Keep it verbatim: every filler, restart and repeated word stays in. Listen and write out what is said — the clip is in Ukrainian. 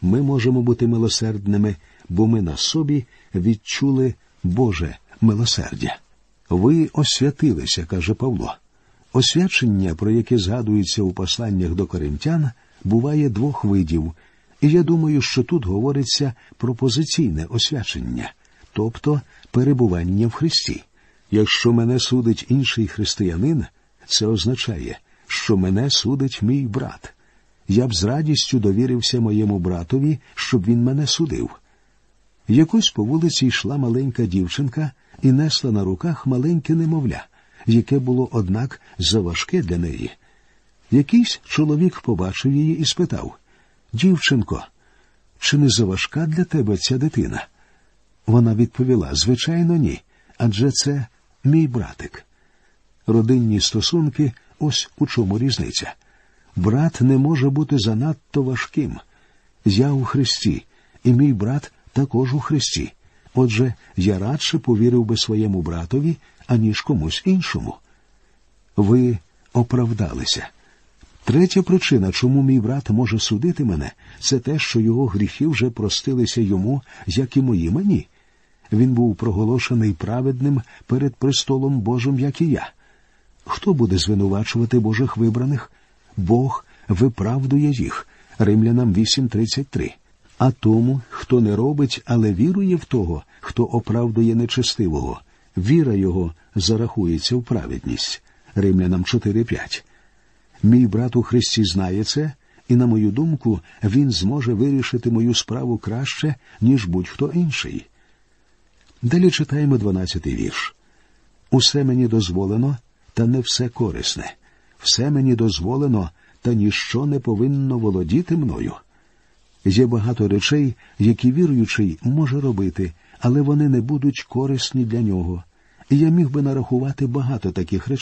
Ми можемо бути милосердними, бо ми на собі відчули Боже милосердя. Ви освятилися, каже Павло. Освячення, про яке згадується у посланнях до Коринтян, буває двох видів, і я думаю, що тут говориться про позиційне освячення, тобто перебування в Христі. Якщо мене судить інший християнин, це означає, що мене судить мій брат. Я б з радістю довірився моєму братові, щоб він мене судив. Якось по вулиці йшла маленька дівчинка і несла на руках маленьке немовля, яке було, однак, заважке для неї. Якийсь чоловік побачив її і спитав: «Дівчинко, чи не заважка для тебе ця дитина?» Вона відповіла: «Звичайно, ні, адже це мій братик». Родинні стосунки – ось у чому різниця. Брат не може бути занадто важким. Я у Христі, і мій брат також у Христі. Отже, я радше повірив би своєму братові, аніж комусь іншому. Ви оправдалися. Третя причина, чому мій брат може судити мене, це те, що його гріхи вже простилися йому, як і мої мені. Він був проголошений праведним перед престолом Божим, як і я. Хто буде звинувачувати Божих вибраних? Бог виправдує їх. Римлянам вісім тридцять три. А тому, хто не робить, але вірує в того, хто оправдує нечестивого, віра його зарахується в праведність. Римлянам чотири п'ять. Мій брат у Христі знає це, і, на мою думку, він зможе вирішити мою справу краще, ніж будь-хто інший. Далі читаємо дванадцятий вірш. «Усе мені дозволено, та не все корисне. Все мені дозволено, та ніщо не повинно володіти мною». Є багато речей, які віруючий може робити, але вони не будуть корисні для нього. І я міг би нарахувати багато таких речей.